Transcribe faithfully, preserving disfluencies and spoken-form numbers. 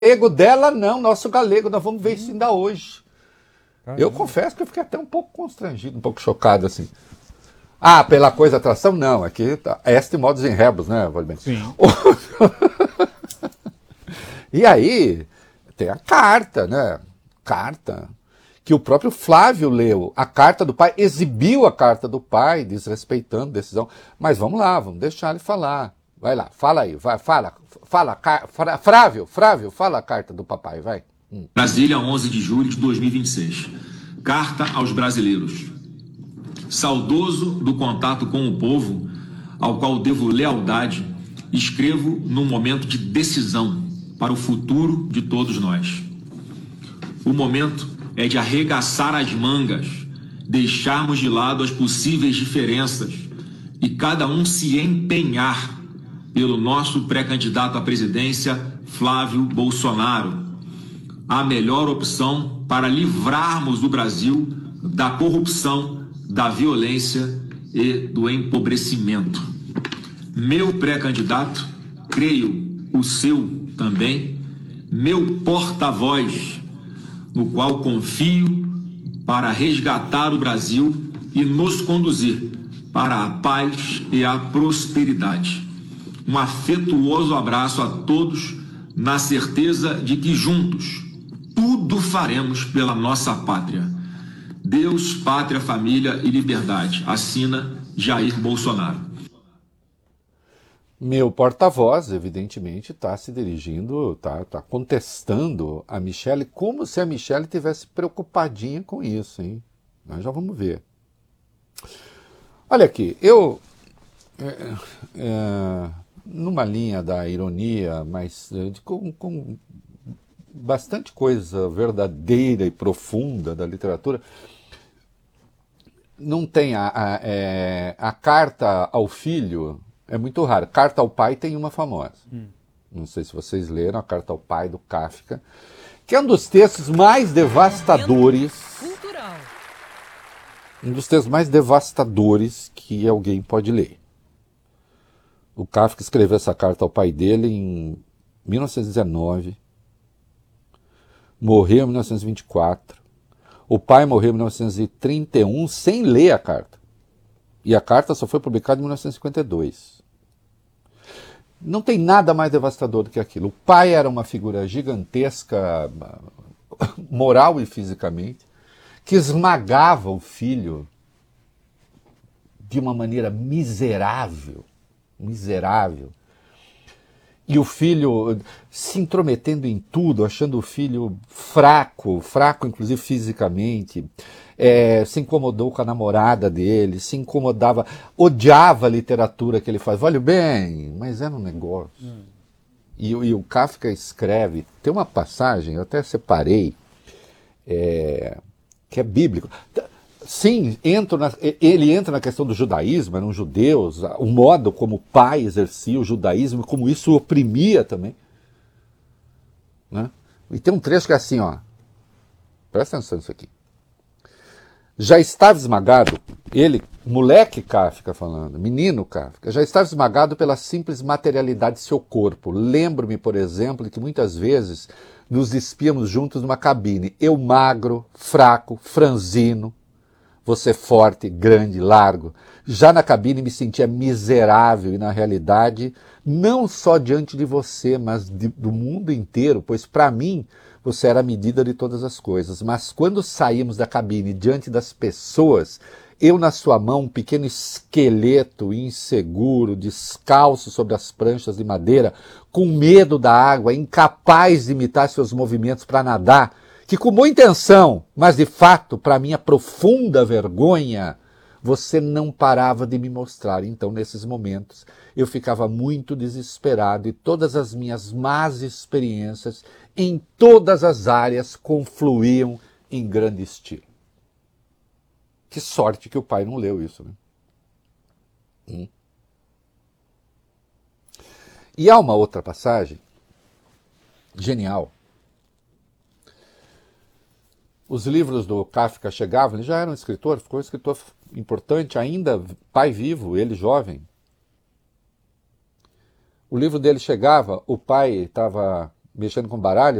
galego dela não, nosso galego, nós vamos ver isso ainda hoje. Caramba. Eu confesso que eu fiquei até um pouco constrangido, um pouco chocado, assim. Ah, pela coisa atração? Não, aqui tá este modus in rebus, né, Valdemar? Sim. E aí, tem a carta, né? Carta, que o próprio Flávio leu. A carta do pai, exibiu a carta do pai, desrespeitando a decisão. Mas vamos lá, vamos deixar ele falar. Vai lá, fala aí, vai, fala, fala, fala, Flávio, Flávio, fala a carta do papai, vai. Hum. Brasília, onze de julho de dois mil e vinte e seis. Carta aos brasileiros. Saudoso do contato com o povo, ao qual devo lealdade, escrevo num momento de decisão para o futuro de todos nós. O momento é de arregaçar as mangas, deixarmos de lado as possíveis diferenças e cada um se empenhar pelo nosso pré-candidato à presidência, Flávio Bolsonaro, a melhor opção para livrarmos o Brasil da corrupção, da violência e do empobrecimento. Meu pré-candidato, creio o seu também, meu porta-voz, no qual confio para resgatar o Brasil e nos conduzir para a paz e a prosperidade. Um afetuoso abraço a todos, na certeza de que juntos tudo faremos pela nossa pátria. Deus, pátria, família e liberdade. Assina Jair Bolsonaro. Meu porta-voz, evidentemente, está se dirigindo, está tá contestando a Michelle, como se a Michelle tivesse preocupadinha com isso, hein? Nós já vamos ver. Olha aqui, eu, é, é, numa linha da ironia, mas de, com, com bastante coisa verdadeira e profunda da literatura, não tem a, a, é, a carta ao filho. É muito raro. Carta ao pai tem uma famosa. Hum. Não sei se vocês leram a Carta ao Pai do Kafka, que é um dos textos mais devastadores. Cultural. Um dos textos mais devastadores que alguém pode ler. O Kafka escreveu essa carta ao pai dele em mil novecentos e dezenove. Morreu em mil novecentos e vinte e quatro. O pai morreu em mil novecentos e trinta e um sem ler a carta. E a carta só foi publicada em mil novecentos e cinquenta e dois. Não tem nada mais devastador do que aquilo. O pai era uma figura gigantesca, moral e fisicamente, que esmagava o filho de uma maneira miserável, miserável. E o filho se intrometendo em tudo, achando o filho fraco, fraco inclusive fisicamente, é, se incomodou com a namorada dele, se incomodava, odiava a literatura que ele faz. Olha bem, mas era um negócio. Hum. E, e o Kafka escreve, tem uma passagem, eu até separei, é, que é bíblico. Sim, entro na, ele entra na questão do judaísmo, eram judeus, o modo como o pai exercia o judaísmo, como isso oprimia também. Né? E tem um trecho que é assim, ó, presta atenção nisso aqui. Já estava esmagado, ele, moleque Kafka falando, menino Kafka, já estava esmagado pela simples materialidade de seu corpo. Lembro-me, por exemplo, de que muitas vezes nos despíamos juntos numa cabine, eu magro, fraco, franzino, você forte, grande, largo. Já na cabine me sentia miserável e, na realidade, não só diante de você, mas de, do mundo inteiro, pois para mim você era a medida de todas as coisas. Mas quando saímos da cabine diante das pessoas, eu na sua mão, um pequeno esqueleto inseguro, descalço sobre as pranchas de madeira, com medo da água, incapaz de imitar seus movimentos para nadar, que com boa intenção, mas de fato, para minha profunda vergonha, você não parava de me mostrar. Então, nesses momentos, eu ficava muito desesperado e todas as minhas más experiências em todas as áreas confluíam em grande estilo. Que sorte que o pai não leu isso, né? Hum. E há uma outra passagem genial. Os livros do Kafka chegavam, ele já era um escritor, ficou um escritor importante, ainda pai vivo, ele jovem. O livro dele chegava, o pai estava mexendo com baralho?